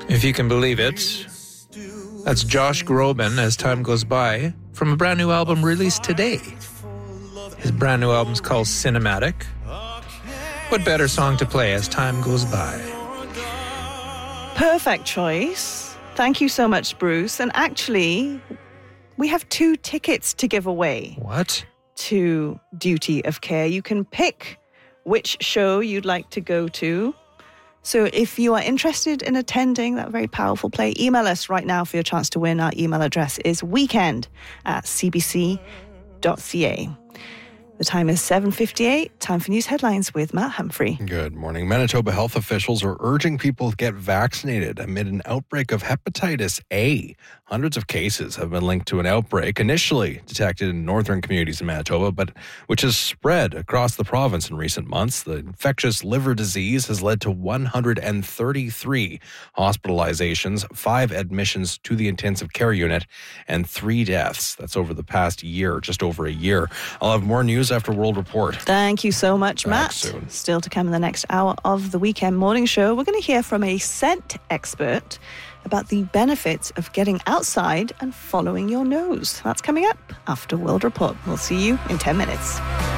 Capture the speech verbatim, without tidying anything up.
If you can believe it, that's Josh Groban, As Time Goes By, from a brand new album released today. His brand new album's called Cinematic. What better song to play as time goes by? Perfect choice. Thank you so much, Bruce. And actually, we have two tickets to give away. What? To Duty of Care. You can pick which show you'd like to go to. So if you are interested in attending that very powerful play, email us right now for your chance to win. Our email address is weekend at c b c dot c a. The time is seven fifty-eight. Time for news headlines with Matt Humphrey. Good morning. Manitoba health officials are urging people to get vaccinated amid an outbreak of hepatitis A. Hundreds of cases have been linked to an outbreak initially detected in northern communities in Manitoba, but which has spread across the province in recent months. The infectious liver disease has led to one hundred thirty-three hospitalizations, five admissions to the intensive care unit, and three deaths. That's over the past year, just over a year. I'll have more news after World Report. Thank you so much, Back Matt. soon. Still to come in the next hour of the Weekend Morning Show, we're going to hear from a scent expert about the benefits of getting outside and following your nose. That's coming up after World Report. We'll see you in ten minutes.